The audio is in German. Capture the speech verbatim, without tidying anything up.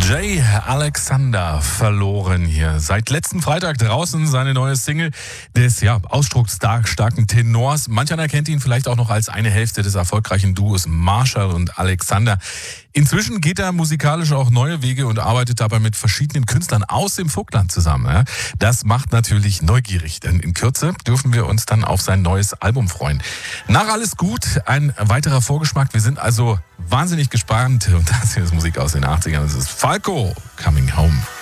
Jay Alexander verloren hier. Seit letzten Freitag draußen seine neue Single des ja, ausdrucksstarken Tenors. Manch einer kennt ihn vielleicht auch noch als eine Hälfte des erfolgreichen Duos Marshall und Alexander. Inzwischen geht er musikalisch auch neue Wege und arbeitet dabei mit verschiedenen Künstlern aus dem Vogtland zusammen. Das macht natürlich neugierig, denn in Kürze dürfen wir uns dann auf sein neues Album freuen. Nach Alles gut, ein weiterer Vorgeschmack. Wir sind also wahnsinnig gespannt. Und das hier ist Musik aus den achtzigern. Das ist Falco, Coming Home.